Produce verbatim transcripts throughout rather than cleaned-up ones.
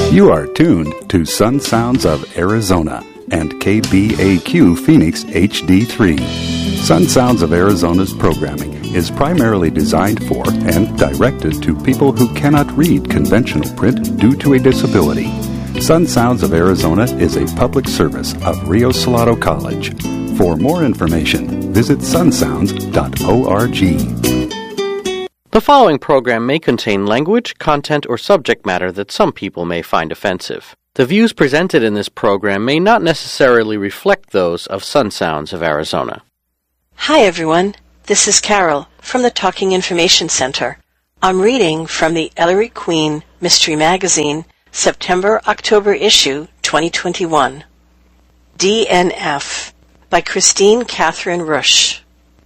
You are tuned to Sun Sounds of Arizona and K B A Q Phoenix H D three. Sun Sounds of Arizona's programming is primarily designed for and directed to people who cannot read conventional print due to a disability. Sun Sounds of Arizona is a public service of Rio Salado College. For more information, visit sun sounds dot org. The following program may contain language, content, or subject matter that some people may find offensive. The views presented in this program may not necessarily reflect those of Sun Sounds of Arizona. Hi, everyone. This is Carol from the Talking Information Center. I'm reading from the Ellery Queen Mystery Magazine, September-October issue, twenty twenty-one. D N F by Christine Catherine Rush.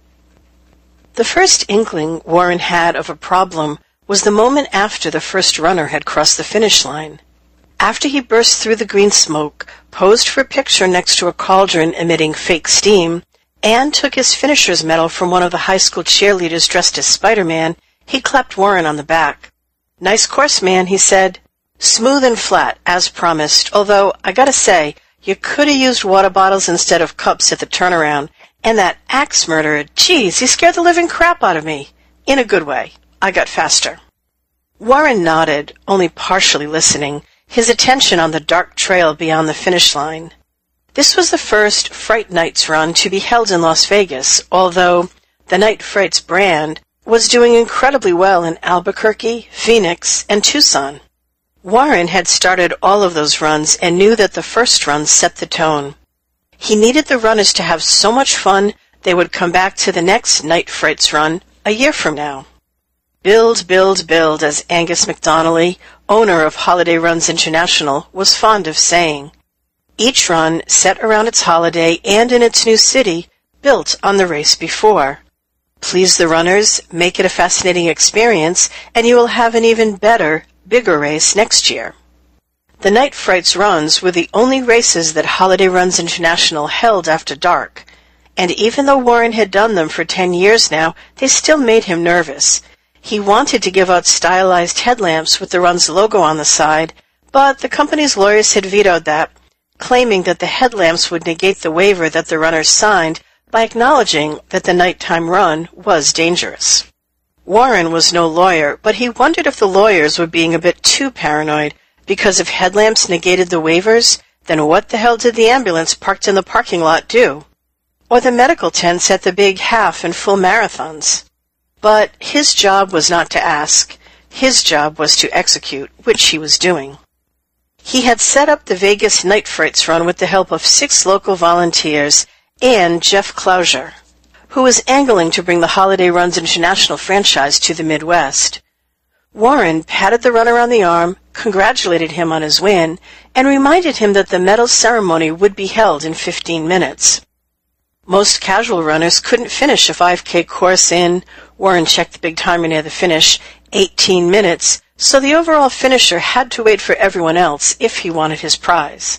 The first inkling Warren had of a problem was the moment after the first runner had crossed the finish line. After he burst through the green smoke, posed for a picture next to a cauldron emitting fake steam, and took his finisher's medal from one of the high school cheerleaders dressed as Spider-Man, he clapped Warren on the back. "Nice course, man," he said. "Smooth and flat, as promised, although, I gotta say, you could have used water bottles instead of cups at the turnaround. And that axe murderer, geez, he scared the living crap out of me. In a good way. I got faster." Warren nodded, only partially listening, his attention on the dark trail beyond the finish line. This was the first Fright Nights run to be held in Las Vegas, although the Night Frights brand was doing incredibly well in Albuquerque, Phoenix, and Tucson. Warren had started all of those runs and knew that the first run set the tone. He needed the runners to have so much fun they would come back to the next Night Frights run a year from now. Build, build, build, as Angus McDonnelly, owner of Holiday Runs International, was fond of saying. Each run, set around its holiday and in its new city, built on the race before. Please the runners, make it a fascinating experience, and you will have an even better, bigger race next year. The Night Frights runs were the only races that Holiday Runs International held after dark, and even though Warren had done them for ten years now, they still made him nervous. He wanted to give out stylized headlamps with the run's logo on the side, but the company's lawyers had vetoed that, claiming that the headlamps would negate the waiver that the runners signed by acknowledging that the nighttime run was dangerous. Warren was no lawyer, but he wondered if the lawyers were being a bit too paranoid. Because if headlamps negated the waivers, then what the hell did the ambulance parked in the parking lot do? Or the medical tents at the big half and full marathons? But his job was not to ask. His job was to execute, which he was doing. He had set up the Vegas Night Frights run with the help of six local volunteers and Jeff Clouser, who was angling to bring the Holiday Runs International franchise to the Midwest. Warren patted the runner on the arm, congratulated him on his win, and reminded him that the medal ceremony would be held in fifteen minutes. Most casual runners couldn't finish a five K course in, Warren checked the big timer near the finish, eighteen minutes, so the overall finisher had to wait for everyone else if he wanted his prize.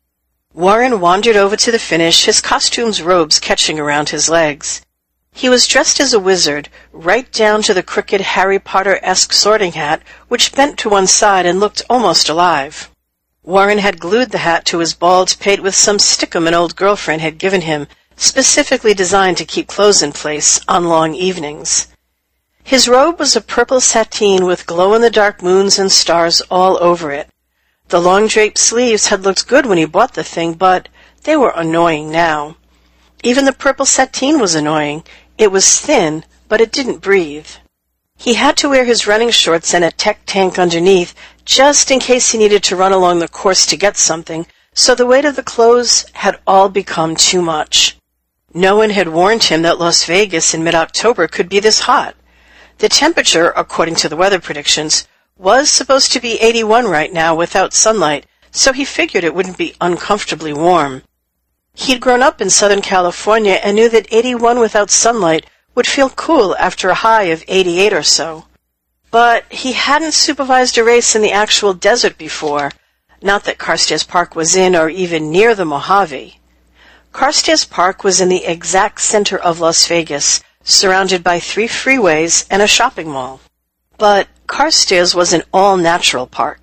Warren wandered over to the finish, his costume's robes catching around his legs. He was dressed as a wizard, right down to the crooked Harry Potter-esque sorting hat, which bent to one side and looked almost alive. Warren had glued the hat to his bald pate with some stickum an old girlfriend had given him, specifically designed to keep clothes in place on long evenings. His robe was a purple sateen with glow-in-the-dark moons and stars all over it. The long draped sleeves had looked good when he bought the thing, but they were annoying now. Even the purple sateen was annoying. It was thin, but it didn't breathe. He had to wear his running shorts and a tech tank underneath, just in case he needed to run along the course to get something, so the weight of the clothes had all become too much. No one had warned him that Las Vegas in mid-October could be this hot. The temperature, according to the weather predictions, was supposed to be eighty-one right now without sunlight, so he figured it wouldn't be uncomfortably warm. He'd grown up in Southern California and knew that eighty-one without sunlight would feel cool after a high of eighty-eight or so. But he hadn't supervised a race in the actual desert before, not that Carstairs Park was in or even near the Mojave. Carstairs Park was in the exact center of Las Vegas, surrounded by three freeways and a shopping mall. But Carstairs was an all-natural park,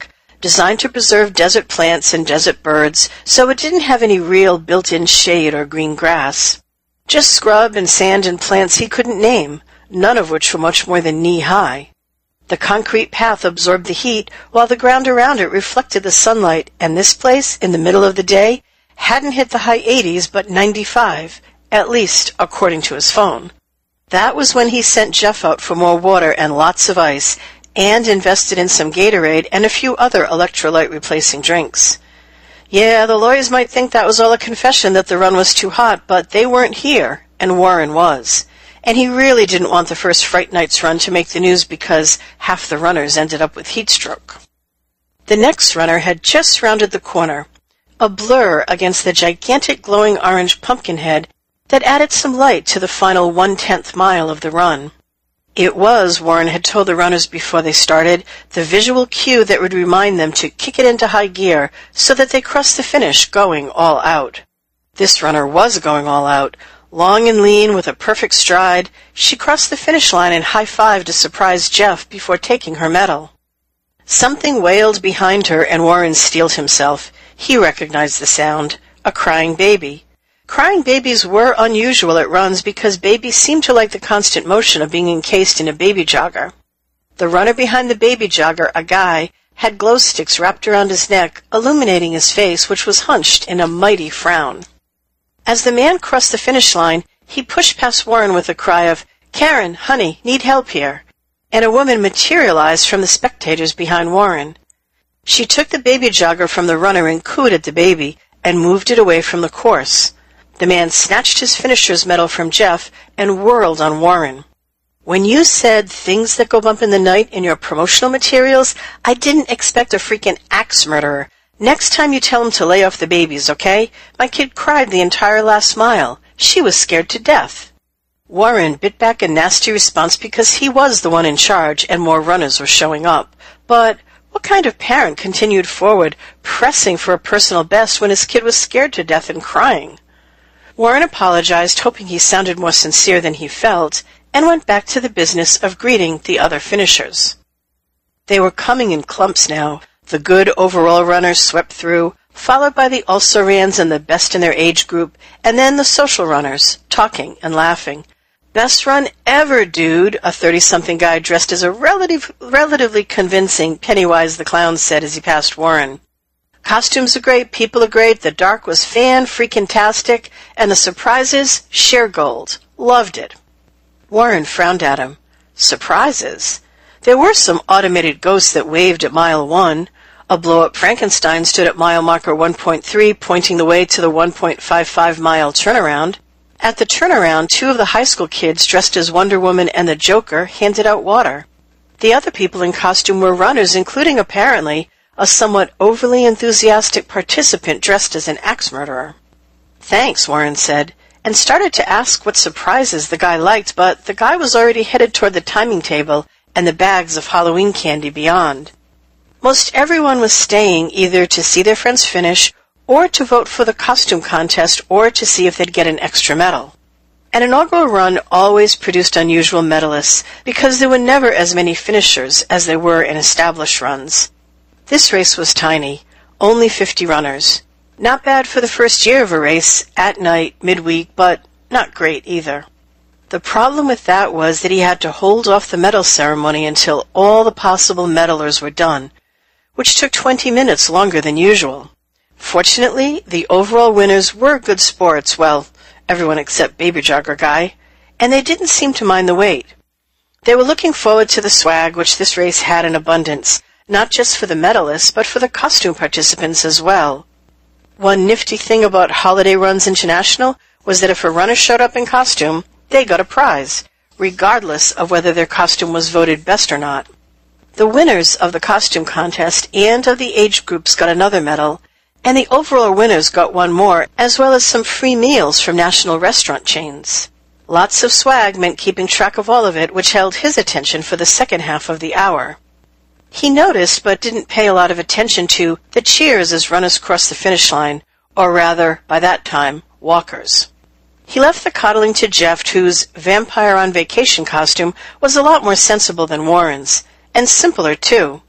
designed to preserve desert plants and desert birds, so it didn't have any real built-in shade or green grass. Just scrub and sand and plants he couldn't name, none of which were much more than knee-high. The concrete path absorbed the heat, while the ground around it reflected the sunlight, and this place, in the middle of the day, hadn't hit the high eighties but ninety-five, at least according to his phone. That was when he sent Jeff out for more water and lots of ice, and invested in some Gatorade and a few other electrolyte-replacing drinks. Yeah, the lawyers might think that was all a confession that the run was too hot, but they weren't here, and Warren was. And he really didn't want the first Fright Night's run to make the news because half the runners ended up with heat stroke. The next runner had just rounded the corner, a blur against the gigantic glowing orange pumpkin head that added some light to the final one-tenth mile of the run. It was, Warren had told the runners before they started, the visual cue that would remind them to kick it into high gear so that they crossed the finish going all out. This runner was going all out. Long and lean, with a perfect stride, she crossed the finish line and high-fived to surprise Jeff before taking her medal. Something wailed behind her, and Warren steeled himself. He recognized the sound. A crying baby. Crying babies were unusual at runs because babies seemed to like the constant motion of being encased in a baby jogger. The runner behind the baby jogger, a guy, had glow sticks wrapped around his neck, illuminating his face, which was hunched in a mighty frown. As the man crossed the finish line, he pushed past Warren with a cry of, "Karen, honey, need help here," and a woman materialized from the spectators behind Warren. She took the baby jogger from the runner and cooed at the baby, and moved it away from the course. The man snatched his finisher's medal from Jeff and whirled on Warren. "When you said things that go bump in the night in your promotional materials, I didn't expect a freaking axe murderer. Next time you tell him to lay off the babies, okay? My kid cried the entire last mile. She was scared to death." Warren bit back a nasty response because he was the one in charge and more runners were showing up. But what kind of parent continued forward, pressing for a personal best when his kid was scared to death and crying? Warren apologized, hoping he sounded more sincere than he felt, and went back to the business of greeting the other finishers. They were coming in clumps now. The good overall runners swept through, followed by the also-rans and the best in their age group, and then the social runners, talking and laughing. "Best run ever, dude," a thirty-something guy dressed as a relative, relatively convincing Pennywise the Clown said as he passed Warren. "Costumes are great, people are great, the dark was fan-freaking-tastic, and the surprises, sheer gold. Loved it." Warren frowned at him. Surprises? There were some automated ghosts that waved at mile one. A blow-up Frankenstein stood at mile marker one point three, pointing the way to the one point five five mile turnaround. At the turnaround, two of the high school kids dressed as Wonder Woman and the Joker handed out water. The other people in costume were runners, including, apparently, a somewhat overly enthusiastic participant dressed as an axe murderer. "Thanks," Warren said, and started to ask what surprises the guy liked, but the guy was already headed toward the timing table and the bags of Halloween candy beyond. Most everyone was staying either to see their friends finish or to vote for the costume contest or to see if they'd get an extra medal. An inaugural run always produced unusual medalists because there were never as many finishers as there were in established runs. This race was tiny, only fifty runners. Not bad for the first year of a race, at night, midweek, but not great either. The problem with that was that he had to hold off the medal ceremony until all the possible medalers were done, which took twenty minutes longer than usual. Fortunately, the overall winners were good sports, well, everyone except Baby Jogger Guy, and they didn't seem to mind the wait. They were looking forward to the swag, which this race had in abundance, not just for the medalists, but for the costume participants as well. One nifty thing about Holiday Runs International was that if a runner showed up in costume, they got a prize, regardless of whether their costume was voted best or not. The winners of the costume contest and of the age groups got another medal, and the overall winners got one more, as well as some free meals from national restaurant chains. Lots of swag meant keeping track of all of it, which held his attention for the second half of the hour. He noticed, but didn't pay a lot of attention to, the cheers as runners crossed the finish line, or rather, by that time, walkers. He left the coddling to Jeff, whose vampire-on-vacation costume was a lot more sensible than Warren's, and simpler, too.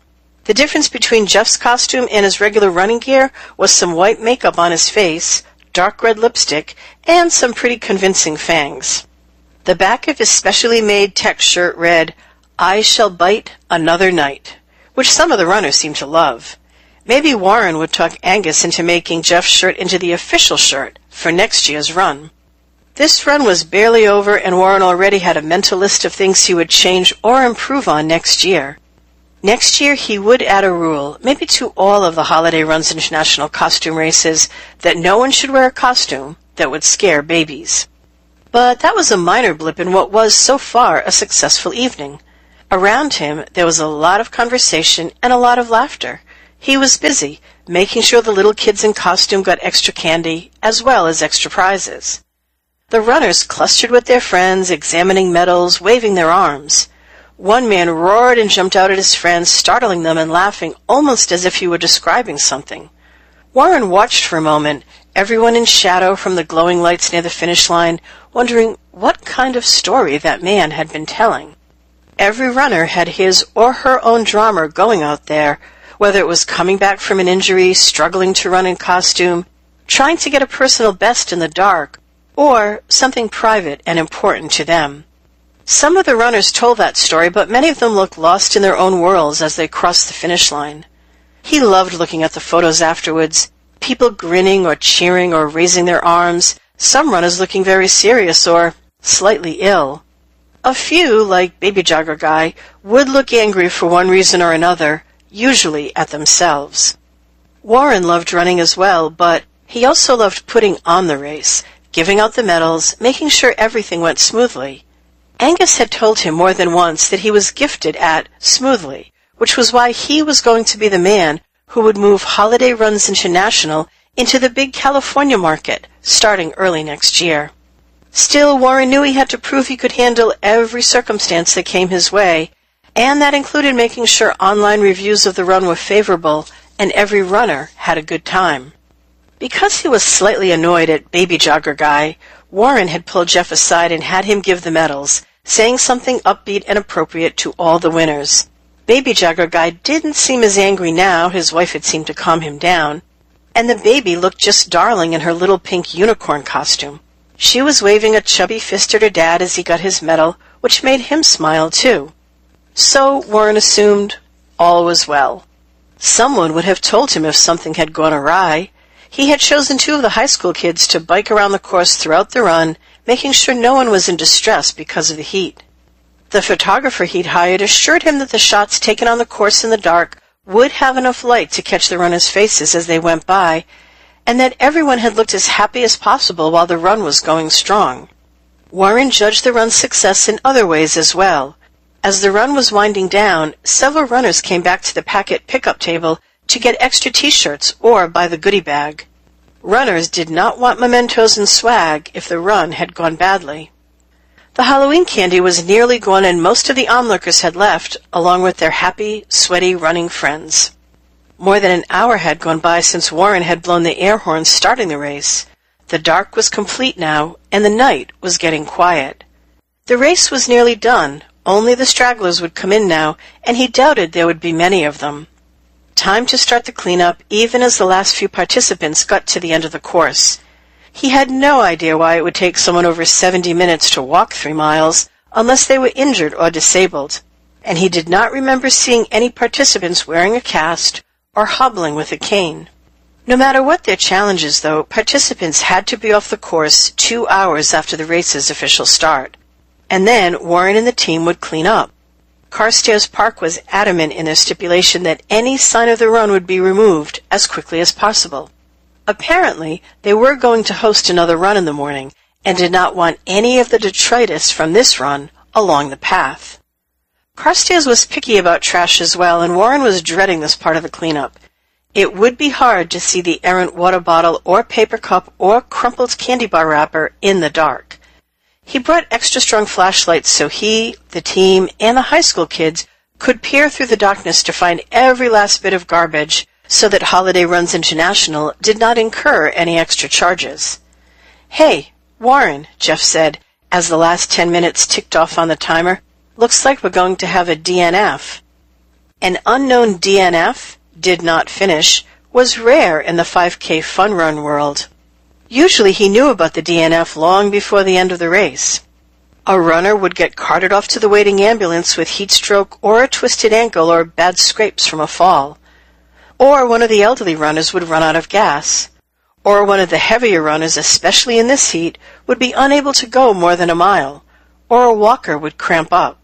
The difference between Jeff's costume and his regular running gear was some white makeup on his face, dark red lipstick, and some pretty convincing fangs. The back of his specially made tech shirt read, "I shall bite another night," which some of the runners seemed to love. Maybe Warren would talk Angus into making Jeff's shirt into the official shirt for next year's run. This run was barely over, and Warren already had a mental list of things he would change or improve on next year. Next year he would add a rule, maybe to all of the Holiday Runs International costume races, that no one should wear a costume that would scare babies. But that was a minor blip in what was, so far, a successful evening. Around him there was a lot of conversation and a lot of laughter. He was busy, making sure the little kids in costume got extra candy, as well as extra prizes. The runners clustered with their friends, examining medals, waving their arms. One man roared and jumped out at his friends, startling them and laughing almost as if he were describing something. Warren watched for a moment, everyone in shadow from the glowing lights near the finish line, wondering what kind of story that man had been telling. Every runner had his or her own drama going out there, whether it was coming back from an injury, struggling to run in costume, trying to get a personal best in the dark, or something private and important to them. Some of the runners told that story, but many of them looked lost in their own worlds as they crossed the finish line. He loved looking at the photos afterwards, people grinning or cheering or raising their arms, some runners looking very serious or slightly ill. A few, like Baby Jogger Guy, would look angry for one reason or another, usually at themselves. Warren loved running as well, but he also loved putting on the race, giving out the medals, making sure everything went smoothly. Angus had told him more than once that he was gifted at smoothly, which was why he was going to be the man who would move Holiday Runs International into the big California market, starting early next year. Still, Warren knew he had to prove he could handle every circumstance that came his way, and that included making sure online reviews of the run were favorable and every runner had a good time. Because he was slightly annoyed at Baby Jogger Guy, Warren had pulled Jeff aside and had him give the medals, saying something upbeat and appropriate to all the winners. Baby Jogger Guy didn't seem as angry now, his wife had seemed to calm him down, and the baby looked just darling in her little pink unicorn costume. She was waving a chubby fist at her dad as he got his medal, which made him smile too. So, Warren assumed, all was well. Someone would have told him if something had gone awry. He had chosen two of the high school kids to bike around the course throughout the run, making sure no one was in distress because of the heat. The photographer he'd hired assured him that the shots taken on the course in the dark would have enough light to catch the runners' faces as they went by, and that everyone had looked as happy as possible while the run was going strong. Warren judged the run's success in other ways as well. As the run was winding down, several runners came back to the packet pickup table to get extra t-shirts or buy the goodie bag. Runners did not want mementos and swag if the run had gone badly. The Halloween candy was nearly gone and most of the onlookers had left, along with their happy, sweaty running friends. More than an hour had gone by since Warren had blown the air horn starting the race. The dark was complete now, and the night was getting quiet. The race was nearly done. Only the stragglers would come in now, and he doubted there would be many of them. Time to start the cleanup, even as the last few participants got to the end of the course. He had no idea why it would take someone over seventy minutes to walk three miles, unless they were injured or disabled, and he did not remember seeing any participants wearing a cast or hobbling with a cane. No matter what their challenges, though, participants had to be off the course two hours after the race's official start. And then Warren and the team would clean up. Carstairs Park was adamant in their stipulation that any sign of the run would be removed as quickly as possible. Apparently, they were going to host another run in the morning and did not want any of the detritus from this run along the path. Carstairs was picky about trash as well, and Warren was dreading this part of the cleanup. It would be hard to see the errant water bottle or paper cup or crumpled candy bar wrapper in the dark. He brought extra strong flashlights so he, the team, and the high school kids could peer through the darkness to find every last bit of garbage so that Holiday Runs International did not incur any extra charges. "Hey, Warren," Jeff said, as the last ten minutes ticked off on the timer, "looks like we're going to have a D N F." An unknown D N F, did not finish, was rare in the five K fun run world. Usually he knew about the D N F long before the end of the race. A runner would get carted off to the waiting ambulance with heat stroke or a twisted ankle or bad scrapes from a fall. Or one of the elderly runners would run out of gas. Or one of the heavier runners, especially in this heat, would be unable to go more than a mile. Or a walker would cramp up.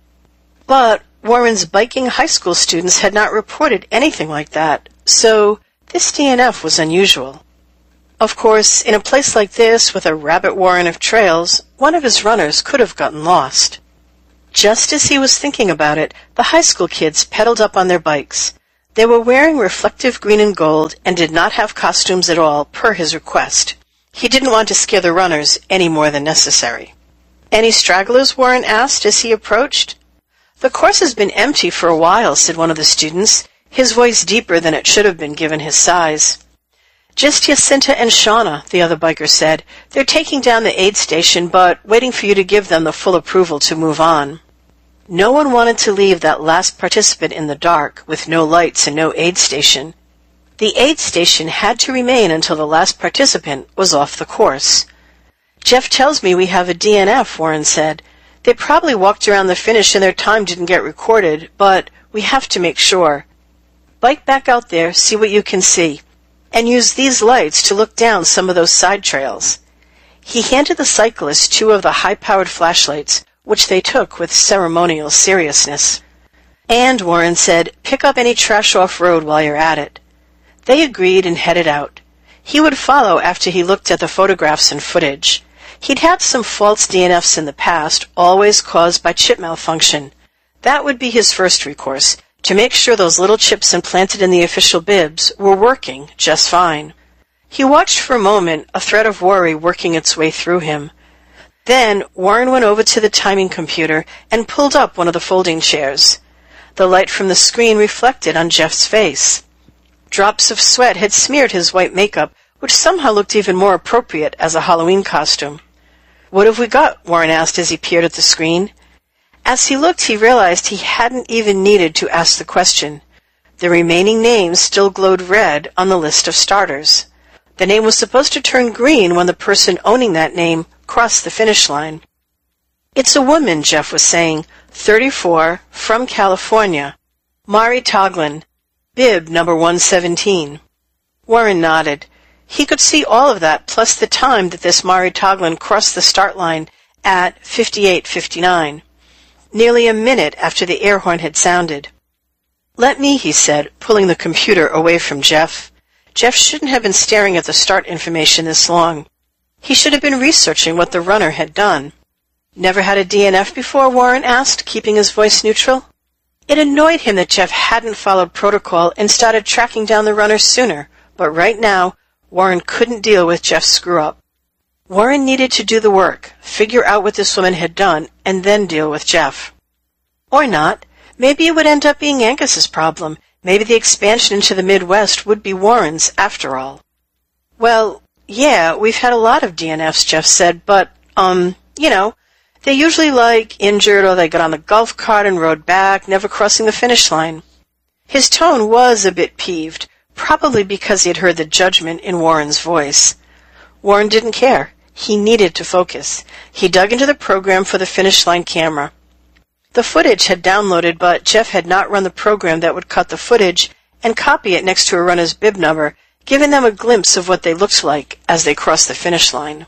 But Warren's biking high school students had not reported anything like that, so this D N F was unusual. Of course, in a place like this, with a rabbit warren of trails, one of his runners could have gotten lost. Just as he was thinking about it, the high school kids pedaled up on their bikes. They were wearing reflective green and gold and did not have costumes at all, per his request. He didn't want to scare the runners any more than necessary. "Any stragglers?" Warren asked as he approached. "The course has been empty for a while," said one of the students, his voice deeper than it should have been given his size. "Just Jacinta and Shauna," the other biker said. "They're taking down the aid station, but waiting for you to give them the full approval to move on." No one wanted to leave that last participant in the dark, with no lights and no aid station. The aid station had to remain until the last participant was off the course. "Jeff tells me we have a D N F," Warren said. "They probably walked around the finish and their time didn't get recorded, but we have to make sure. Bike back out there, see what you can see, and use these lights to look down some of those side trails." He handed the cyclists two of the high-powered flashlights, which they took with ceremonial seriousness. "And," Warren said, "pick up any trash off-road while you're at it." They agreed and headed out. He would follow after he looked at the photographs and footage. He'd had some false D N Fs in the past, always caused by chip malfunction. That would be his first recourse, to make sure those little chips implanted in the official bibs were working just fine. He watched for a moment, a thread of worry working its way through him. Then Warren went over to the timing computer and pulled up one of the folding chairs. The light from the screen reflected on Jeff's face. Drops of sweat had smeared his white makeup, which somehow looked even more appropriate as a Halloween costume. "What have we got?" Warren asked as he peered at the screen. As he looked, he realized he hadn't even needed to ask the question. The remaining names still glowed red on the list of starters. The name was supposed to turn green when the person owning that name crossed the finish line. "It's a woman," Jeff was saying, thirty-four, from California. Mari Toglin, bib number one seventeen. Warren nodded. He could see all of that, plus the time that this Mari Toglin crossed the start line at fifty-eight fifty-nine, nearly a minute after the air horn had sounded. "Let me," he said, pulling the computer away from Jeff. Jeff shouldn't have been staring at the start information this long. He should have been researching what the runner had done. "Never had a D N F before?" Warren asked, keeping his voice neutral. It annoyed him that Jeff hadn't followed protocol and started tracking down the runner sooner, but right now, Warren couldn't deal with Jeff's screw-up. Warren needed to do the work, figure out what this woman had done, and then deal with Jeff. Or not. Maybe it would end up being Angus's problem. Maybe the expansion into the Midwest would be Warren's, after all. "Well, yeah, we've had a lot of D N Fs," Jeff said, but, um, you know, they usually, like, injured or they got on the golf cart and rode back, never crossing the finish line. His tone was a bit peeved, probably because he had heard the judgment in Warren's voice. Warren didn't care. He needed to focus. He dug into the program for the finish line camera. The footage had downloaded, but Jeff had not run the program that would cut the footage and copy it next to a runner's bib number, giving them a glimpse of what they looked like as they crossed the finish line.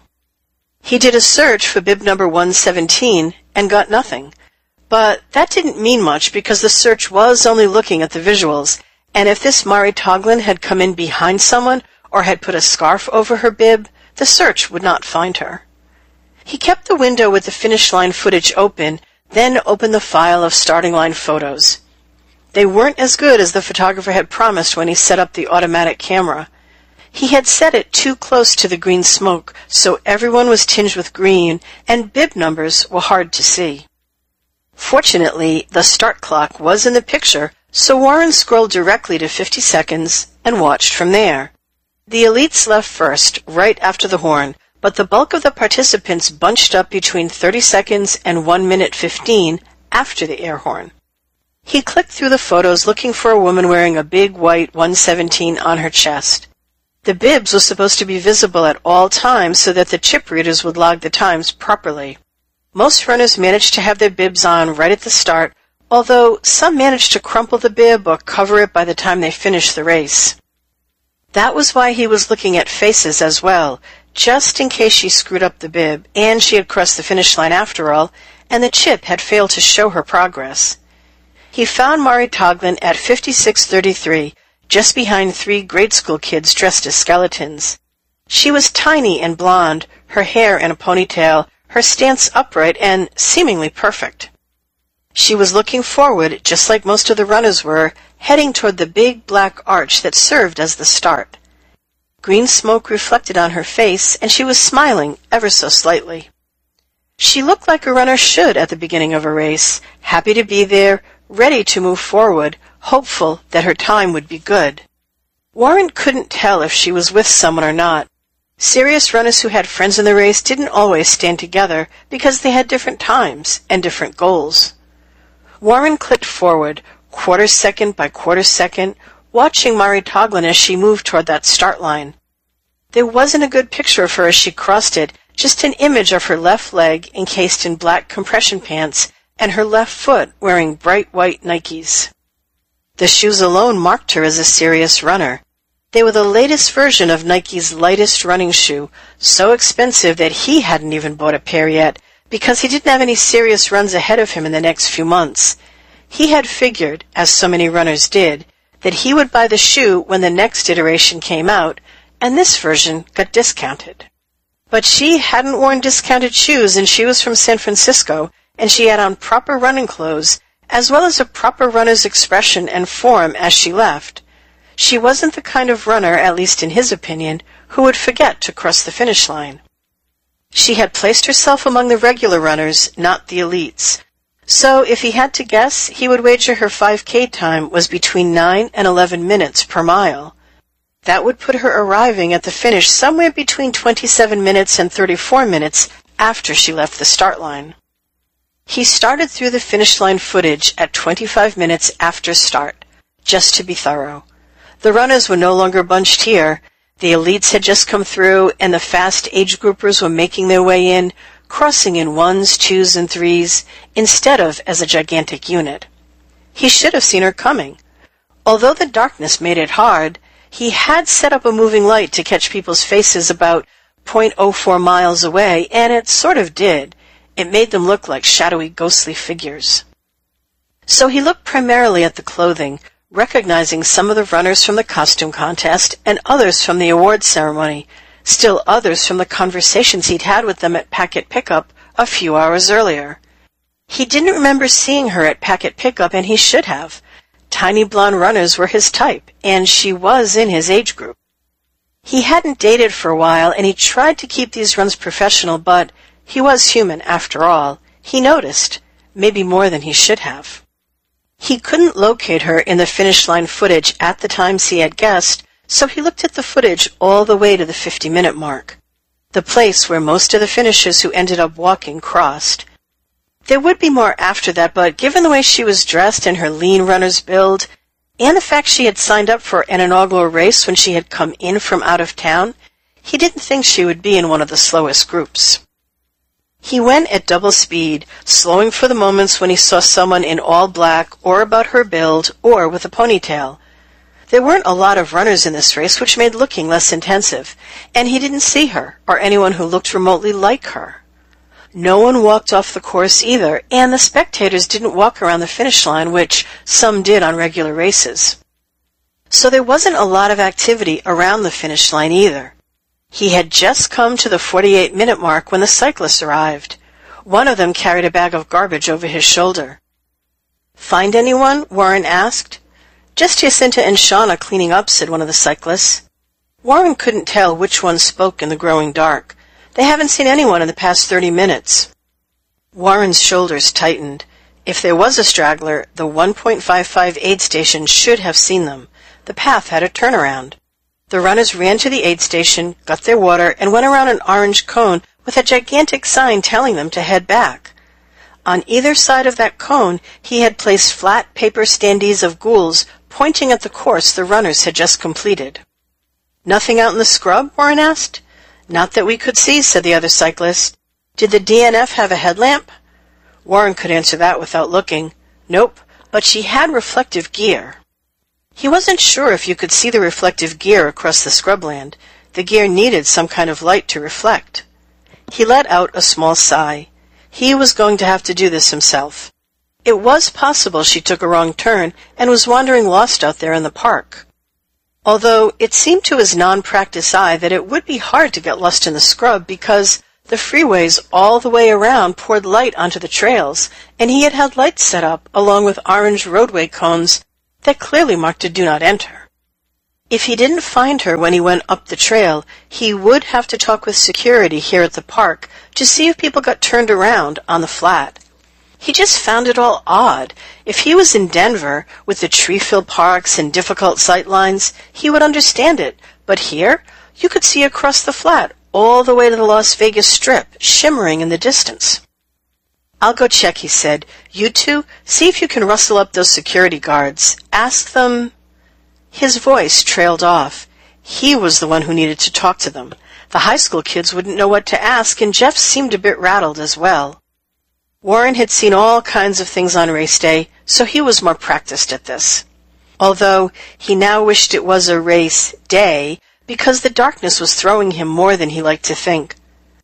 He did a search for bib number one seventeen and got nothing. But that didn't mean much because the search was only looking at the visuals, and if this Mari Toglin had come in behind someone or had put a scarf over her bib, the search would not find her. He kept the window with the finish line footage open, then opened the file of starting line photos. They weren't as good as the photographer had promised when he set up the automatic camera. He had set it too close to the green smoke, so everyone was tinged with green, and bib numbers were hard to see. Fortunately, the start clock was in the picture, so Warren scrolled directly to fifty seconds and watched from there. The elites left first, right after the horn, but the bulk of the participants bunched up between thirty seconds and one minute fifteen after the air horn. He clicked through the photos looking for a woman wearing a big white one seventeen on her chest. The bibs was supposed to be visible at all times so that the chip readers would log the times properly. Most runners managed to have their bibs on right at the start, although some managed to crumple the bib or cover it by the time they finished the race. That was why he was looking at faces as well, just in case she screwed up the bib, and she had crossed the finish line after all, and the chip had failed to show her progress. He found Mari Toglin at fifty-six thirty-three, just behind three grade school kids dressed as skeletons. She was tiny and blonde, her hair in a ponytail, her stance upright and seemingly perfect. She was looking forward, just like most of the runners were, heading toward the big black arch that served as the start. Green smoke reflected on her face, and she was smiling ever so slightly. She looked like a runner should at the beginning of a race, happy to be there, ready to move forward, hopeful that her time would be good. Warren couldn't tell if she was with someone or not. Serious runners who had friends in the race didn't always stand together because they had different times and different goals. Warren clicked forward, quarter second by quarter second, watching Mari Toglin as she moved toward that start line. There wasn't a good picture of her as she crossed it, just an image of her left leg encased in black compression pants and her left foot wearing bright white Nikes. The shoes alone marked her as a serious runner. They were the latest version of Nike's lightest running shoe, so expensive that he hadn't even bought a pair yet because he didn't have any serious runs ahead of him in the next few months. He had figured, as so many runners did, that he would buy the shoe when the next iteration came out, and this version got discounted. But she hadn't worn discounted shoes, and she was from San Francisco, and she had on proper running clothes, as well as a proper runner's expression and form as she left. She wasn't the kind of runner, at least in his opinion, who would forget to cross the finish line. She had placed herself among the regular runners, not the elites. So if he had to guess, he would wager her five K time was between nine and eleven minutes per mile. That would put her arriving at the finish somewhere between twenty-seven minutes and thirty-four minutes after she left the start line. He started through the finish line footage at twenty-five minutes after start, just to be thorough. The runners were no longer bunched here. The elites had just come through, and the fast age groupers were making their way in, crossing in ones, twos, and threes, instead of as a gigantic unit. He should have seen her coming. Although the darkness made it hard, he had set up a moving light to catch people's faces about point oh four miles away, and it sort of did. It made them look like shadowy, ghostly figures. So he looked primarily at the clothing, recognizing some of the runners from the costume contest and others from the awards ceremony, still others from the conversations he'd had with them at Packet Pickup a few hours earlier. He didn't remember seeing her at Packet Pickup, and he should have. Tiny blonde runners were his type, and she was in his age group. He hadn't dated for a while, and he tried to keep these runs professional, but he was human after all. He noticed, maybe more than he should have. He couldn't locate her in the finish line footage at the times he had guessed, so he looked at the footage all the way to the fifty-minute mark, the place where most of the finishers who ended up walking crossed. There would be more after that, but given the way she was dressed and her lean runner's build, and the fact she had signed up for an inaugural race when she had come in from out of town, he didn't think she would be in one of the slowest groups. He went at double speed, slowing for the moments when he saw someone in all black or about her build or with a ponytail. There weren't a lot of runners in this race, which made looking less intensive, and he didn't see her or anyone who looked remotely like her. No one walked off the course either, and the spectators didn't walk around the finish line, which some did on regular races. So there wasn't a lot of activity around the finish line either. He had just come to the forty-eight minute mark when the cyclists arrived. One of them carried a bag of garbage over his shoulder. "Find anyone?" Warren asked. "Just Jacinta and Shauna cleaning up," said one of the cyclists. Warren couldn't tell which one spoke in the growing dark. "They haven't seen anyone in the past thirty minutes. Warren's shoulders tightened. If there was a straggler, the one point five five aid station should have seen them. The path had a turnaround. The runners ran to the aid station, got their water, and went around an orange cone with a gigantic sign telling them to head back. On either side of that cone, he had placed flat paper standees of ghouls pointing at the course the runners had just completed. "Nothing out in the scrub?" Warren asked. "Not that we could see," said the other cyclist. "Did the D N F have a headlamp?" Warren could answer that without looking. Nope, but she had reflective gear. He wasn't sure if you could see the reflective gear across the scrubland. The gear needed some kind of light to reflect. He let out a small sigh. He was going to have to do this himself. It was possible she took a wrong turn and was wandering lost out there in the park. Although it seemed to his non-practiced eye that it would be hard to get lost in the scrub because the freeways all the way around poured light onto the trails, and he had had lights set up along with orange roadway cones that clearly marked a do not enter. If he didn't find her when he went up the trail, he would have to talk with security here at the park to see if people got turned around on the flat. He just found it all odd. If he was in Denver, with the tree-filled parks and difficult sight lines, he would understand it. But here, you could see across the flat, all the way to the Las Vegas Strip, shimmering in the distance. "I'll go check," he said. "You two, see if you can rustle up those security guards. Ask them—" His voice trailed off. He was the one who needed to talk to them. The high school kids wouldn't know what to ask, and Jeff seemed a bit rattled as well. Warren had seen all kinds of things on race day, so he was more practiced at this. Although he now wished it was a race day, because the darkness was throwing him more than he liked to think.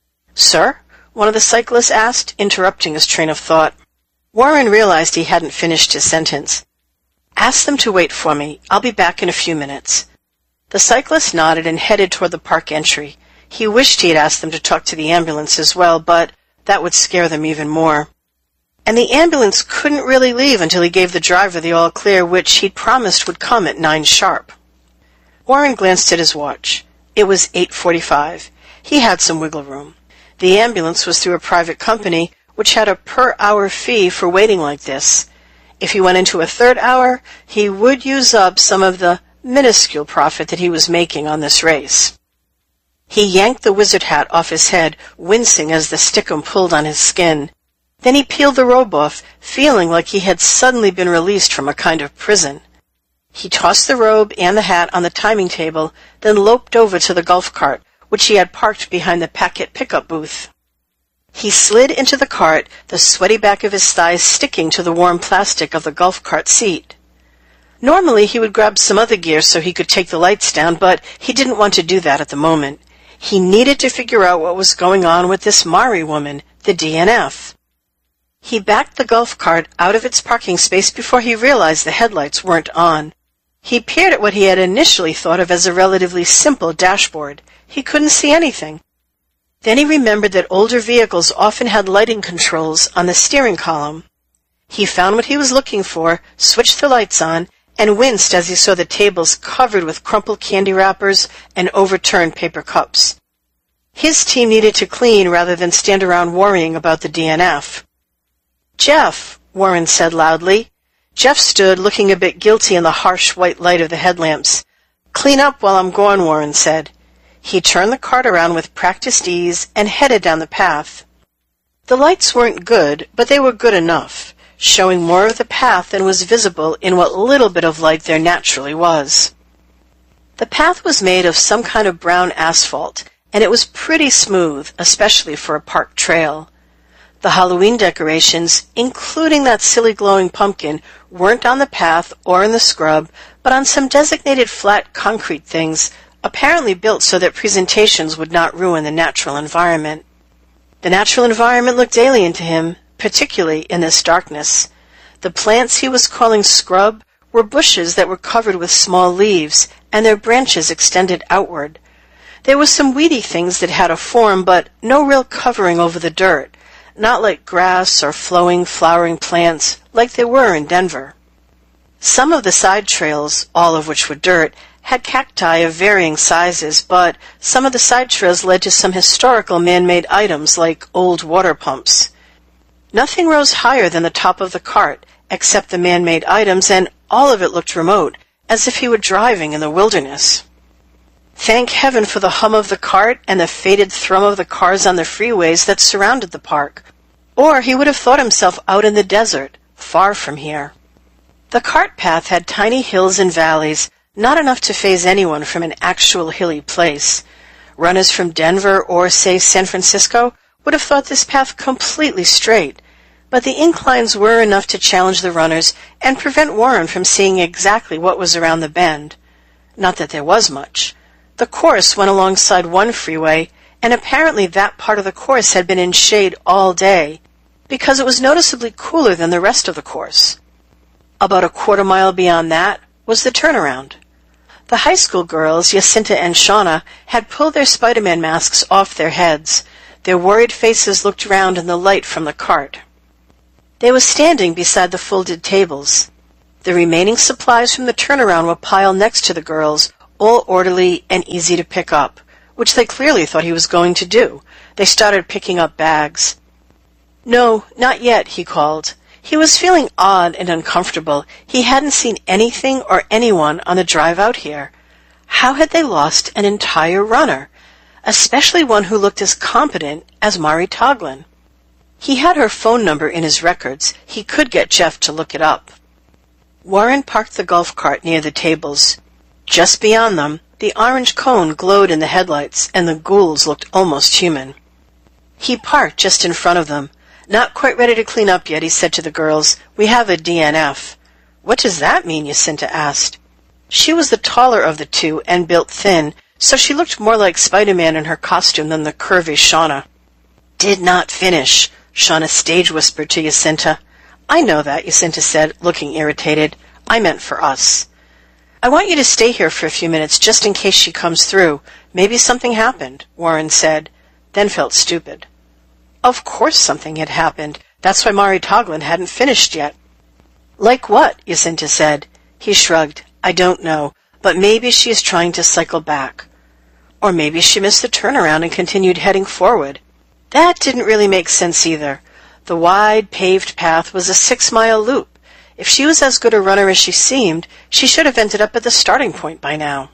"Sir?" one of the cyclists asked, interrupting his train of thought. Warren realized he hadn't finished his sentence. "Ask them to wait for me. I'll be back in a few minutes." The cyclist nodded and headed toward the park entry. He wished he had asked them to talk to the ambulance as well, but that would scare them even more. And the ambulance couldn't really leave until he gave the driver the all-clear, which he'd promised would come at nine sharp. Warren glanced at his watch. It was eight forty-five. He had some wiggle room. The ambulance was through a private company, which had a per-hour fee for waiting like this. If he went into a third hour, he would use up some of the minuscule profit that he was making on this race. He yanked the wizard hat off his head, wincing as the stickum pulled on his skin. Then he peeled the robe off, feeling like he had suddenly been released from a kind of prison. He tossed the robe and the hat on the timing table, then loped over to the golf cart, which he had parked behind the Packet pickup booth. He slid into the cart, the sweaty back of his thighs sticking to the warm plastic of the golf cart seat. Normally he would grab some other gear so he could take the lights down, but he didn't want to do that at the moment. He needed to figure out what was going on with this Mari woman, the D N F. He backed the golf cart out of its parking space before he realized the headlights weren't on. He peered at what he had initially thought of as a relatively simple dashboard. He couldn't see anything. Then he remembered that older vehicles often had lighting controls on the steering column. He found what he was looking for, switched the lights on, and winced as he saw the tables covered with crumpled candy wrappers and overturned paper cups. His team needed to clean rather than stand around worrying about the D N F. "Jeff," Warren said loudly. Jeff stood, looking a bit guilty in the harsh white light of the headlamps. "Clean up while I'm gone," Warren said. He turned the cart around with practiced ease and headed down the path. The lights weren't good, but they were good enough, showing more of the path than was visible in what little bit of light there naturally was. The path was made of some kind of brown asphalt, and it was pretty smooth, especially for a park trail. The Halloween decorations, including that silly glowing pumpkin, weren't on the path or in the scrub, but on some designated flat concrete things, apparently built so that presentations would not ruin the natural environment. The natural environment looked alien to him, particularly in this darkness. The plants he was calling scrub were bushes that were covered with small leaves, and their branches extended outward. There were some weedy things that had a form, but no real covering over the dirt, not like grass or flowing, flowering plants like they were in Denver. Some of the side trails, all of which were dirt, had cacti of varying sizes, but some of the side trails led to some historical man-made items like old water pumps. Nothing rose higher than the top of the cart, except the man-made items, and all of it looked remote, as if he were driving in the wilderness. Thank heaven for the hum of the cart and the faded thrum of the cars on the freeways that surrounded the park. Or he would have thought himself out in the desert, far from here. The cart path had tiny hills and valleys, not enough to faze anyone from an actual hilly place. Runners from Denver or, say, San Francisco would have thought this path completely straight, but the inclines were enough to challenge the runners and prevent Warren from seeing exactly what was around the bend. Not that there was much. The course went alongside one freeway, and apparently that part of the course had been in shade all day, because it was noticeably cooler than the rest of the course. About a quarter mile beyond that was the turnaround. The high school girls, Jacinta and Shauna, had pulled their Spider-Man masks off their heads. Their worried faces looked round in the light from the cart. They were standing beside the folded tables. The remaining supplies from the turnaround were piled next to the girls, all orderly and easy to pick up, which they clearly thought he was going to do. They started picking up bags. "No, not yet," he called. He was feeling odd and uncomfortable. He hadn't seen anything or anyone on the drive out here. How had they lost an entire runner, especially one who looked as competent as Mari Toglin? He had her phone number in his records. He could get Jeff to look it up. Warren parked the golf cart near the tables. Just beyond them, the orange cone glowed in the headlights, and the ghouls looked almost human. He parked just in front of them. "Not quite ready to clean up yet," he said to the girls. "We have a D N F." "What does that mean?" Jacinta asked. She was the taller of the two and built thin, so she looked more like Spider-Man in her costume than the curvy Shauna. "Did not finish," Shauna stage whispered to Jacinta. "I know that," Jacinta said, looking irritated. "I meant for us." "I want you to stay here for a few minutes just in case she comes through. Maybe something happened," Warren said, then felt stupid. Of course something had happened. That's why Mari Toglin hadn't finished yet. "Like what?" Jacinta said. He shrugged. "I don't know, but maybe she is trying to cycle back. Or maybe she missed the turnaround and continued heading forward." That didn't really make sense either. The wide, paved path was a six-mile loop. If she was as good a runner as she seemed, she should have ended up at the starting point by now.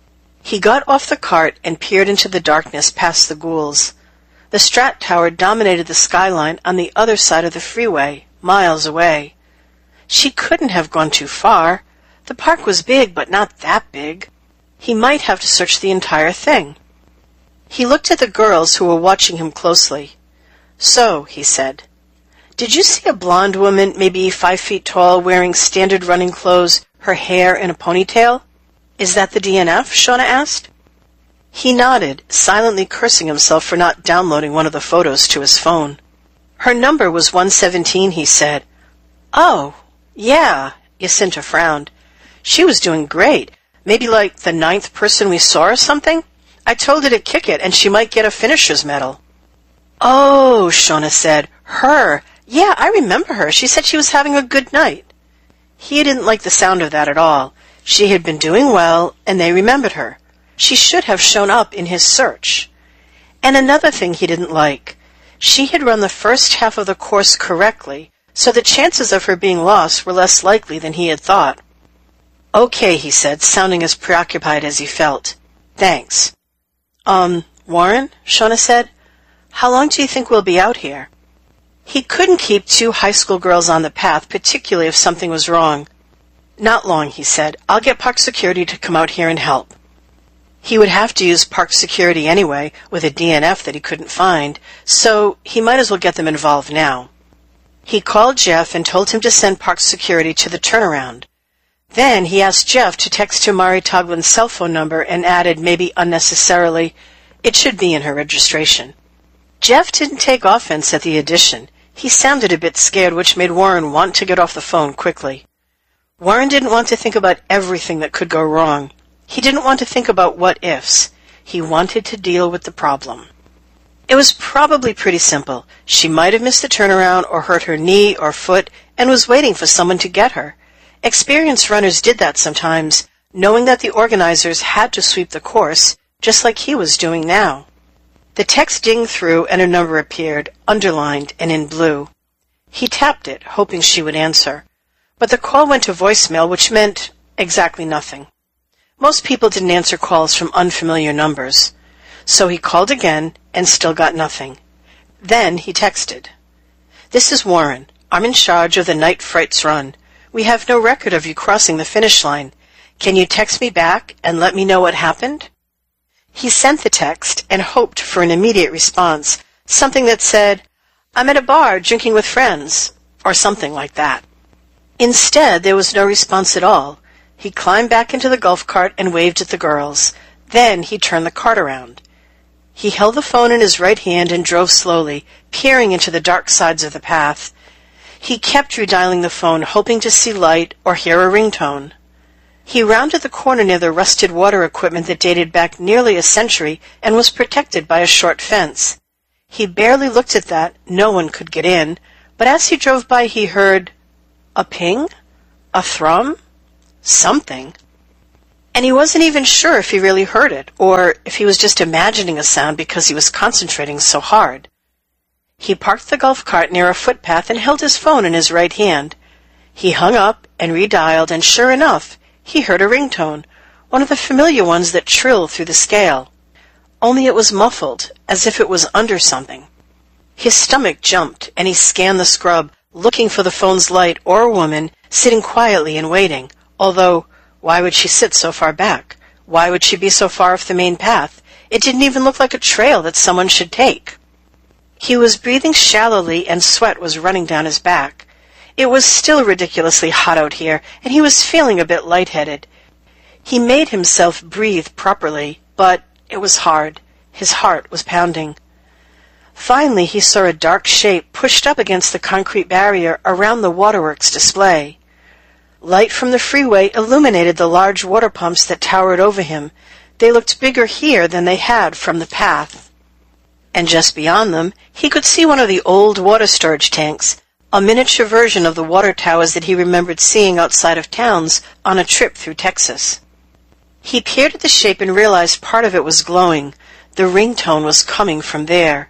He got off the cart and peered into the darkness past the ghouls. The Strat Tower dominated the skyline on the other side of the freeway, miles away. She couldn't have gone too far. The park was big, but not that big. He might have to search the entire thing. He looked at the girls who were watching him closely. "So," he said, "did you see a blonde woman, maybe five feet tall, wearing standard running clothes, her hair in a ponytail?" "Is that the D N F?" Shauna asked. He nodded, silently cursing himself for not downloading one of the photos to his phone. "Her number was one seventeen, he said. "Oh, yeah," Jacinta frowned. "She was doing great. Maybe like the ninth person we saw or something? I told her to kick it, and she might get a finisher's medal." "Oh," Shauna said. "Her. Yeah, I remember her. She said she was having a good night." He didn't like the sound of that at all. She had been doing well, and they remembered her. She should have shown up in his search. And another thing he didn't like. She had run the first half of the course correctly, so the chances of her being lost were less likely than he had thought. "Okay," he said, sounding as preoccupied as he felt. "Thanks." Um, Warren?" Shauna said. "How long do you think we'll be out here?" He couldn't keep two high school girls on the path, particularly if something was wrong. "Not long," he said. "I'll get park security to come out here and help." He would have to use park security anyway, with a D N F that he couldn't find, so he might as well get them involved now. He called Jeff and told him to send park security to the turnaround. Then he asked Jeff to text to Mari Toglin's cell phone number and added, maybe unnecessarily, "It should be in her registration." Jeff didn't take offense at the addition. He sounded a bit scared, which made Warren want to get off the phone quickly. Warren didn't want to think about everything that could go wrong. He didn't want to think about what-ifs. He wanted to deal with the problem. It was probably pretty simple. She might have missed the turnaround or hurt her knee or foot and was waiting for someone to get her. Experienced runners did that sometimes, knowing that the organizers had to sweep the course, just like he was doing now. The text dinged through and a number appeared, underlined and in blue. He tapped it, hoping she would answer. But the call went to voicemail, which meant exactly nothing. Most people didn't answer calls from unfamiliar numbers. So he called again and still got nothing. Then he texted. This is Warren. I'm in charge of the Night Frights Run. We have no record of you crossing the finish line. Can you text me back and let me know what happened?" He sent the text and hoped for an immediate response, something that said, "I'm at a bar drinking with friends," or something like that. Instead, there was no response at all. He climbed back into the golf cart and waved at the girls. Then he turned the cart around. He held the phone in his right hand and drove slowly, peering into the dark sides of the path. He kept redialing the phone, hoping to see light or hear a ringtone. He rounded the corner near the rusted water equipment that dated back nearly a century and was protected by a short fence. He barely looked at that. No one could get in. But as he drove by, he heard a ping, a thrum, something. And he wasn't even sure if he really heard it, or if he was just imagining a sound because he was concentrating so hard. He parked the golf cart near a footpath and held his phone in his right hand. He hung up and redialed, and sure enough, he heard a ringtone, one of the familiar ones that trill through the scale. Only it was muffled, as if it was under something. His stomach jumped, and he scanned the scrub, looking for the phone's light or a woman sitting quietly and waiting, although why would she sit so far back? Why would she be so far off the main path? It didn't even look like a trail that someone should take. He was breathing shallowly, and sweat was running down his back. It was still ridiculously hot out here, and he was feeling a bit lightheaded. He made himself breathe properly, but it was hard. His heart was pounding. Finally, he saw a dark shape pushed up against the concrete barrier around the waterworks display. Light from the freeway illuminated the large water pumps that towered over him. They looked bigger here than they had from the path. And just beyond them, he could see one of the old water storage tanks, a miniature version of the water towers that he remembered seeing outside of towns on a trip through Texas. He peered at the shape and realized part of it was glowing. The ringtone was coming from there.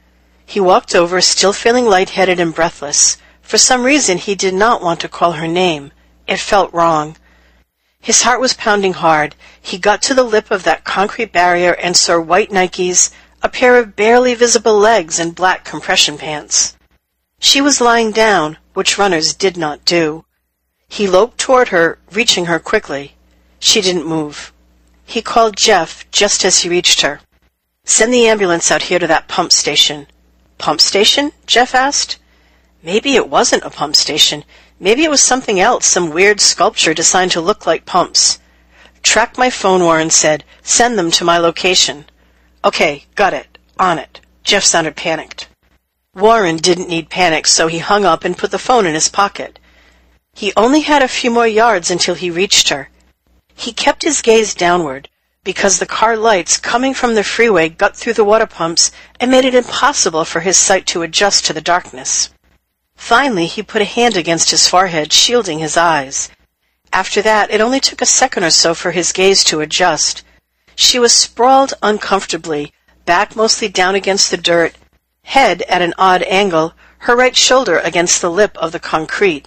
He walked over, still feeling lightheaded and breathless. For some reason, he did not want to call her name. It felt wrong. His heart was pounding hard. He got to the lip of that concrete barrier and saw white Nikes, a pair of barely visible legs, and black compression pants. She was lying down, which runners did not do. He loped toward her, reaching her quickly. She didn't move. He called Jeff just as he reached her. "Send the ambulance out here to that pump station." "Pump station?" Jeff asked. Maybe it wasn't a pump station. Maybe it was something else, some weird sculpture designed to look like pumps. "Track my phone," Warren said. "Send them to my location." "Okay, got it. On it." Jeff sounded panicked. Warren didn't need panic, so he hung up and put the phone in his pocket. He only had a few more yards until he reached her. He kept his gaze downward, because the car lights coming from the freeway got through the water pumps and made it impossible for his sight to adjust to the darkness. Finally, he put a hand against his forehead, shielding his eyes. After that, it only took a second or so for his gaze to adjust. She was sprawled uncomfortably, back mostly down against the dirt, head at an odd angle, her right shoulder against the lip of the concrete.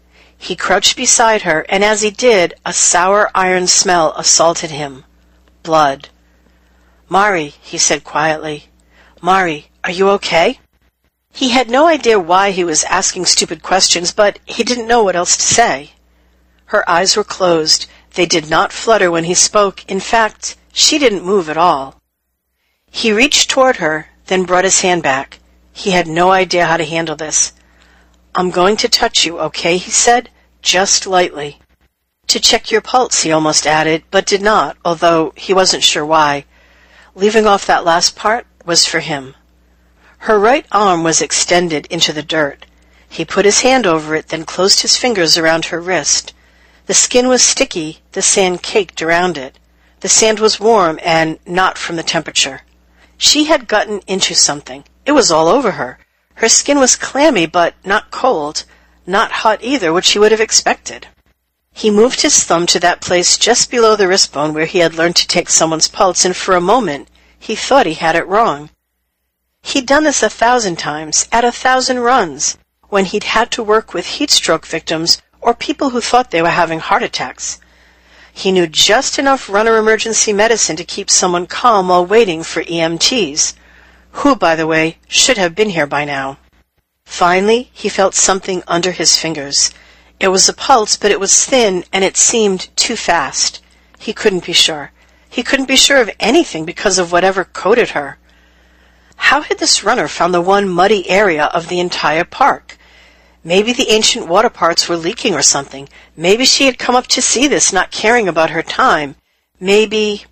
He crouched beside her, and as he did, a sour iron smell assaulted him. Blood. "Mari," he said quietly. "Mari, are you okay?" He had no idea why he was asking stupid questions, but he didn't know what else to say. Her eyes were closed. They did not flutter when he spoke. In fact, she didn't move at all. He reached toward her, then brought his hand back. He had no idea how to handle this. "I'm going to touch you, okay?" he said, just lightly. "To check your pulse," he almost added, but did not, although he wasn't sure why. Leaving off that last part was for him. Her right arm was extended into the dirt. He put his hand over it, then closed his fingers around her wrist. The skin was sticky, the sand caked around it. The sand was warm and not from the temperature. She had gotten into something. It was all over her. Her skin was clammy, but not cold, not hot either, which he would have expected. He moved his thumb to that place just below the wrist bone where he had learned to take someone's pulse, and for a moment he thought he had it wrong. He'd done this a thousand times, at a thousand runs, when he'd had to work with heat stroke victims or people who thought they were having heart attacks. He knew just enough runner emergency medicine to keep someone calm while waiting for E M Ts, who, by the way, should have been here by now. Finally, he felt something under his fingers. It was a pulse, but it was thin, and it seemed too fast. He couldn't be sure. He couldn't be sure of anything because of whatever coated her. How had this runner found the one muddy area of the entire park? Maybe the ancient water parts were leaking or something. Maybe she had come up to see this, not caring about her time. Maybe...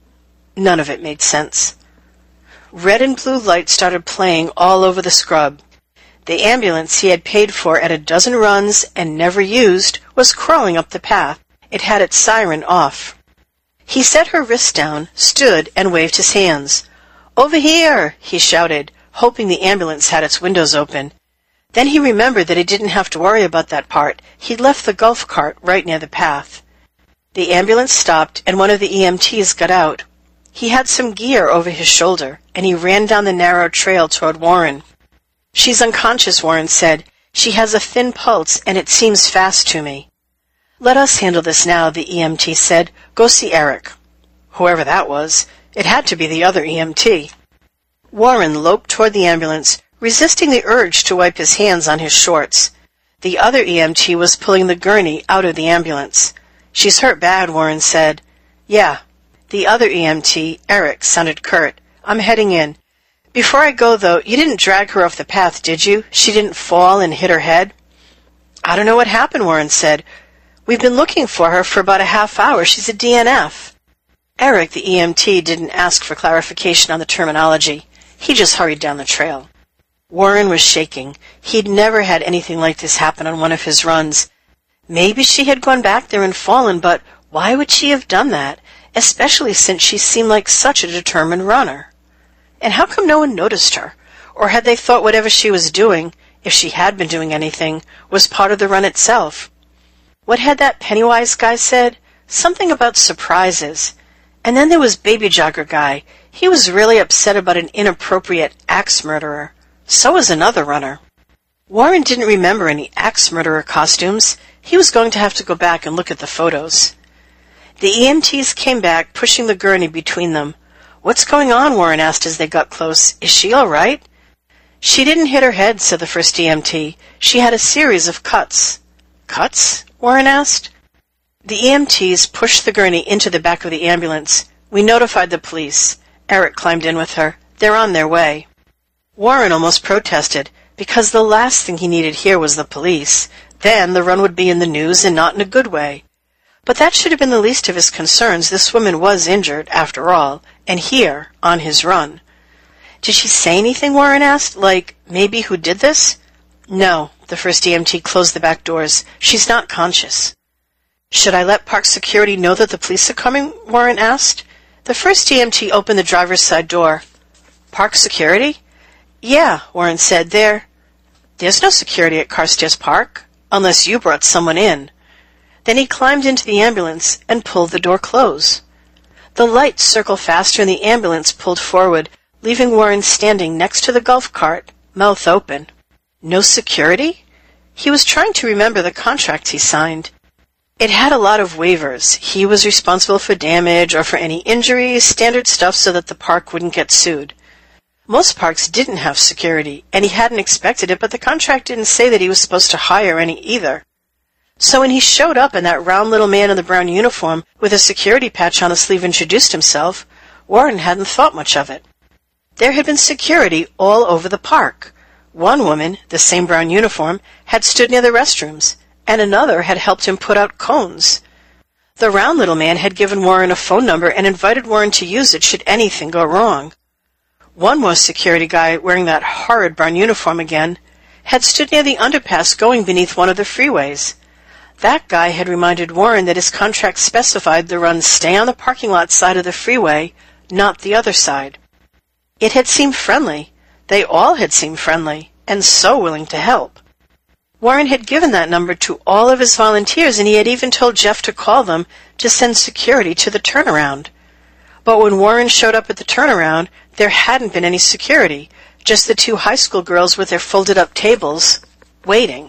None of it made sense. Red and blue lights started playing all over the scrub. The ambulance he had paid for at a dozen runs and never used was crawling up the path. It had its siren off. He set her wrist down, stood, and waved his hands. "Over here!" he shouted, hoping the ambulance had its windows open. Then he remembered that he didn't have to worry about that part. He'd left the golf cart right near the path. The ambulance stopped, and one of the E M Ts got out. He had some gear over his shoulder, and he ran down the narrow trail toward Warren. "She's unconscious," Warren said. "She has a thin pulse, and it seems fast to me." "Let us handle this now," the E M T said. "Go see Eric." Whoever that was. It had to be the other E M T. Warren loped toward the ambulance, resisting the urge to wipe his hands on his shorts. The other E M T was pulling the gurney out of the ambulance. "She's hurt bad," Warren said. "Yeah." The other E M T, Eric, sounded curt. "I'm heading in. Before I go, though, you didn't drag her off the path, did you? She didn't fall and hit her head?" "I don't know what happened," Warren said. "We've been looking for her for about a half hour. She's a D N F." Eric, the E M T, didn't ask for clarification on the terminology. He just hurried down the trail. Warren was shaking. He'd never had anything like this happen on one of his runs. Maybe she had gone back there and fallen, but why would she have done that, especially since she seemed like such a determined runner? And how come no one noticed her? Or had they thought whatever she was doing, if she had been doing anything, was part of the run itself? What had that Pennywise guy said? Something about surprises. And then there was Baby Jogger guy. He was really upset about an inappropriate axe murderer. So was another runner. Warren didn't remember any axe murderer costumes. He was going to have to go back and look at the photos. The E M Ts came back, pushing the gurney between them. "What's going on?" Warren asked as they got close. "Is she all right?" "She didn't hit her head," said the first E M T. "She had a series of cuts." "Cuts?" Warren asked. The E M Ts pushed the gurney into the back of the ambulance. "We notified the police." Eric climbed in with her. "They're on their way." Warren almost protested, because the last thing he needed here was the police. Then the run would be in the news, and not in a good way. But that should have been the least of his concerns. This woman was injured, after all, and here, on his run. "Did she say anything?" Warren asked. "Like, maybe who did this?" "No." The first E M T closed the back doors. "She's not conscious." "Should I let park security know that the police are coming?" Warren asked. The first E M T opened the driver's side door. "Park security?" "Yeah," Warren said. There. There's no security at Carstairs Park, unless you brought someone in." Then he climbed into the ambulance and pulled the door close. The lights circled faster and the ambulance pulled forward, leaving Warren standing next to the golf cart, mouth open. No security? He was trying to remember the contract he signed. It had a lot of waivers. He was responsible for damage or for any injuries, standard stuff so that the park wouldn't get sued. Most parks didn't have security, and he hadn't expected it, but the contract didn't say that he was supposed to hire any either. So when he showed up and that round little man in the brown uniform with a security patch on his sleeve introduced himself, Warren hadn't thought much of it. There had been security all over the park. One woman, the same brown uniform, had stood near the restrooms, and another had helped him put out cones. The round little man had given Warren a phone number and invited Warren to use it should anything go wrong. One more security guy, wearing that horrid brown uniform again, had stood near the underpass going beneath one of the freeways. That guy had reminded Warren that his contract specified the run stay on the parking lot side of the freeway, not the other side. It had seemed friendly. They all had seemed friendly, and so willing to help. Warren had given that number to all of his volunteers, and he had even told Jeff to call them to send security to the turnaround. But when Warren showed up at the turnaround, there hadn't been any security, just the two high school girls with their folded-up tables, waiting.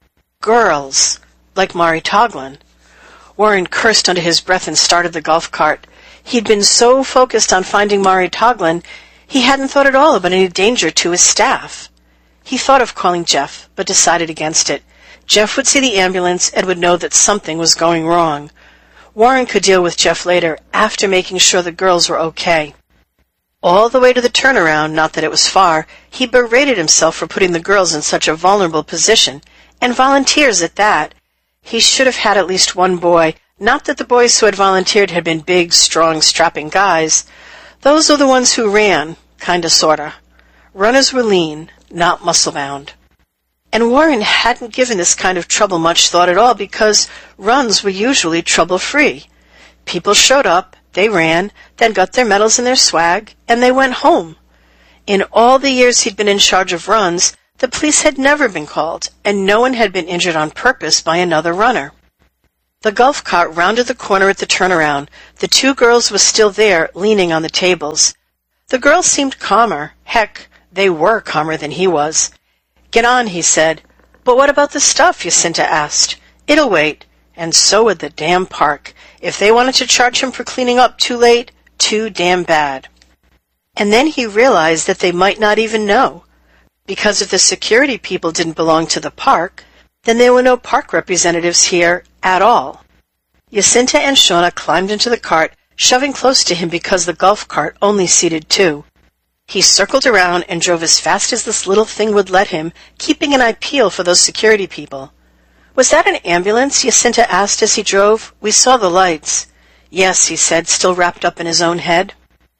Girls, like Mari Toglin. Warren cursed under his breath and started the golf cart. He'd been so focused on finding Mari Toglin, he hadn't thought at all about any danger to his staff. He thought of calling Jeff, but decided against it. Jeff would see the ambulance and would know that something was going wrong. Warren could deal with Jeff later, after making sure the girls were okay. All the way to the turnaround, not that it was far, he berated himself for putting the girls in such a vulnerable position, and volunteers at that. He should have had at least one boy, not that the boys who had volunteered had been big, strong, strapping guys. Those were the ones who ran, kinda sorta. Runners were lean, not muscle-bound. And Warren hadn't given this kind of trouble much thought at all because runs were usually trouble-free. People showed up, they ran, then got their medals and their swag, and they went home. In all the years he'd been in charge of runs, the police had never been called, and no one had been injured on purpose by another runner. The golf cart rounded the corner at the turnaround. The two girls were still there, leaning on the tables. The girls seemed calmer. Heck, they were calmer than he was. "Get on," he said. "But what about the stuff?" Jacinta asked. "It'll wait." And so would the damn park. If they wanted to charge him for cleaning up too late, too damn bad. And then he realized that they might not even know. Because if the security people didn't belong to the park, then there were no park representatives here at all. Jacinta and Shauna climbed into the cart, shoving close to him because the golf cart only seated two. He circled around and drove as fast as this little thing would let him, keeping an eye peeled for those security people. "Was that an ambulance?" Jacinta asked as he drove. "We saw the lights." "Yes," he said, still wrapped up in his own head.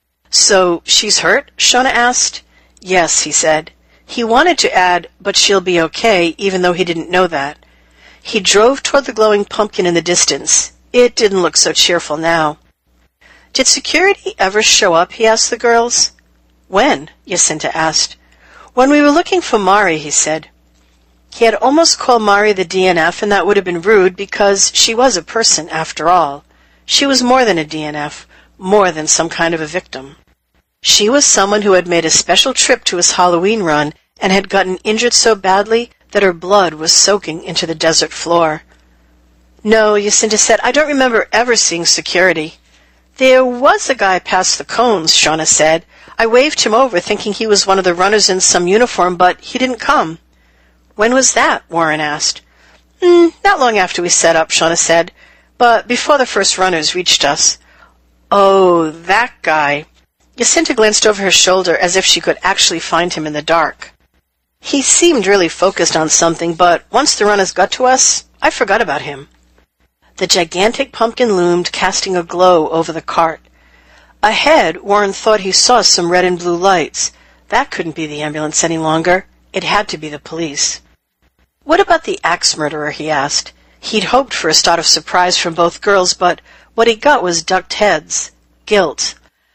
"So she's hurt?" Shauna asked. "Yes," he said. He wanted to add, "but she'll be okay," even though he didn't know that. He drove toward the glowing pumpkin in the distance. It didn't look so cheerful now. "Did security ever show up?" he asked the girls. "When?" Jacinta asked. "When we were looking for Mari," he said. He had almost called Mari the D N F, and that would have been rude because she was a person after all. She was more than a D N F, more than some kind of a victim. She was someone who had made a special trip to his Halloween run and had gotten injured so badly that her blood was soaking into the desert floor. "No," Jacinta said, "I don't remember ever seeing security." "There was a guy past the cones," Shauna said. "I waved him over thinking he was one of the runners in some uniform, but he didn't come." "When was that?" Warren asked. Mm, not long after we set up," Shauna said, "but before the first runners reached us." "Oh, that guy." Jacinta glanced over her shoulder as if she could actually find him in the dark. "He seemed really focused on something, but once the runners got to us, I forgot about him." The gigantic pumpkin loomed, casting a glow over the cart. Ahead, Warren thought he saw some red and blue lights. That couldn't be the ambulance any longer. It had to be the police. "What about the axe murderer?" he asked. He'd hoped for a start of surprise from both girls, but what he got was ducked heads. Guilt.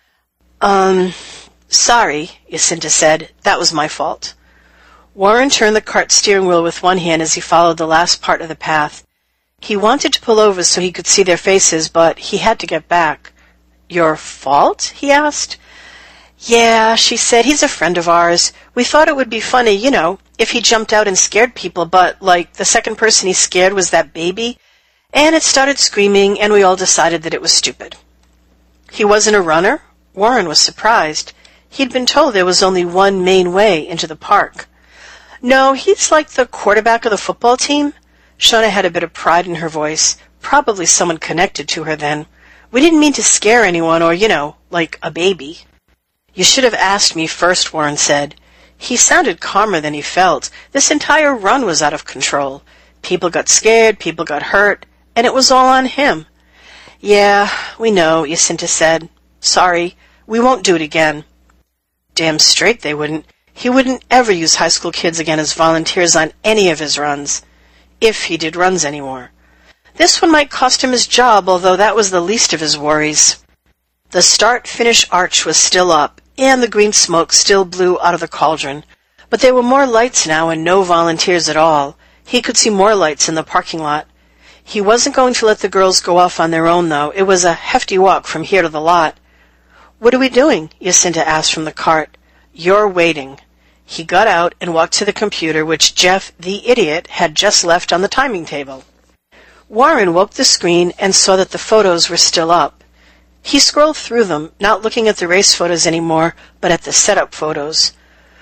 Um, sorry, Jacinta said. "That was my fault." Warren turned the cart steering wheel with one hand as he followed the last part of the path. He wanted to pull over so he could see their faces, but he had to get back. "Your fault?" he asked. "Yeah," she said. "He's a friend of ours. We thought it would be funny, you know, if he jumped out and scared people, but, like, the second person he scared was that baby, and it started screaming, and we all decided that it was stupid." "He wasn't a runner?" Warren was surprised. He'd been told there was only one main way into the park. "No, he's like the quarterback of the football team." Shauna had a bit of pride in her voice, probably someone connected to her then. "We didn't mean to scare anyone or, you know, like a baby." "You should have asked me first," Warren said. He sounded calmer than he felt. This entire run was out of control. People got scared, people got hurt, and it was all on him. "Yeah, we know," Jacinta said. "Sorry, we won't do it again." Damn straight they wouldn't. He wouldn't ever use high school kids again as volunteers on any of his runs, if he did runs anymore. This one might cost him his job, although that was the least of his worries. The start-finish arch was still up, and the green smoke still blew out of the cauldron. But there were more lights now and no volunteers at all. He could see more lights in the parking lot. He wasn't going to let the girls go off on their own, though. It was a hefty walk from here to the lot. "What are we doing?" Jacinta asked from the cart. "You're waiting." He got out and walked to the computer, which Jeff, the idiot, had just left on the timing table. Warren woke the screen and saw that the photos were still up. He scrolled through them, not looking at the race photos anymore, but at the setup photos.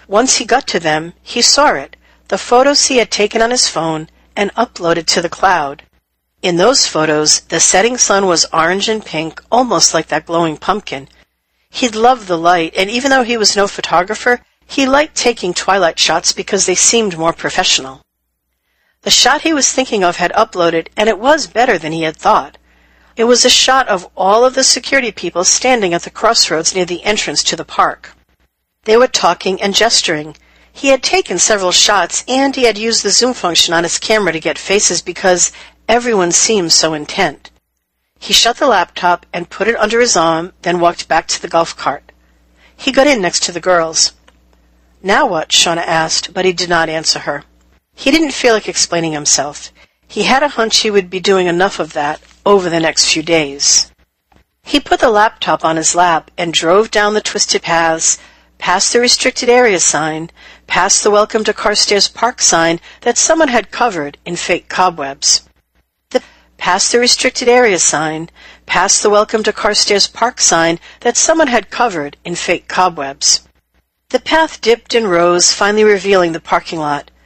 Once he got to them, he saw it, the photos he had taken on his phone and uploaded to the cloud. In those photos, the setting sun was orange and pink, almost like that glowing pumpkin. He'd loved the light, and even though he was no photographer, he liked taking twilight shots because they seemed more professional. The shot he was thinking of had uploaded, and it was better than he had thought. It was a shot of all of the security people standing at the crossroads near the entrance to the park. They were talking and gesturing. He had taken several shots, and he had used the zoom function on his camera to get faces because everyone seemed so intent. He shut the laptop and put it under his arm, then walked back to the golf cart. He got in next to the girls. "Now what?" Shauna asked, but he did not answer her. He didn't feel like explaining himself. He had a hunch he would be doing enough of that over the next few days. He put the laptop on his lap and drove down the twisted paths, past the restricted area sign, past the Welcome to Carstairs Park sign that someone had covered in fake cobwebs. The, past the restricted area sign, past the Welcome to Carstairs Park sign that someone had covered in fake cobwebs. The path dipped and rose, finally revealing the parking lot.